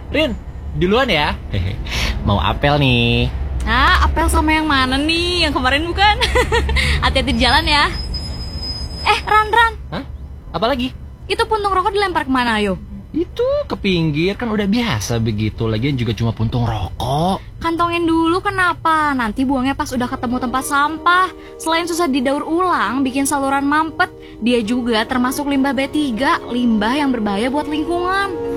Rin, duluan ya. Mau apel nih. Ah, apel sama yang mana nih? Yang kemarin bukan? Hati-hati di jalan ya. Ran. Hah? Apa lagi? Itu puntung rokok dilempar kemana, ayo? Itu ke pinggir, kan udah biasa begitu. Lagian juga cuma puntung rokok. Kantongin dulu kenapa? Nanti buangnya pas udah ketemu tempat sampah. Selain susah didaur ulang, bikin saluran mampet, dia juga termasuk limbah B3, limbah yang berbahaya buat lingkungan.